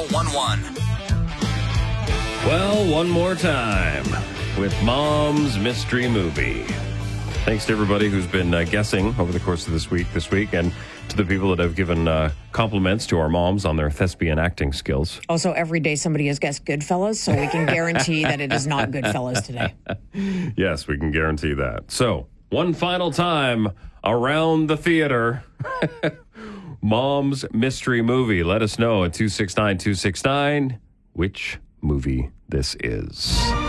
1011. Well, one more time with Mom's Mystery Movie. Thanks to everybody who's been guessing over the course of this week, and to the people that have given compliments to our moms on their thespian acting skills. Also, every day somebody has guessed Goodfellas, so we can guarantee that it is not Goodfellas today. Yes, we can guarantee that. So, one final time around the theater. Mom's Mystery Movie. Let us know at 269-269 which movie this is.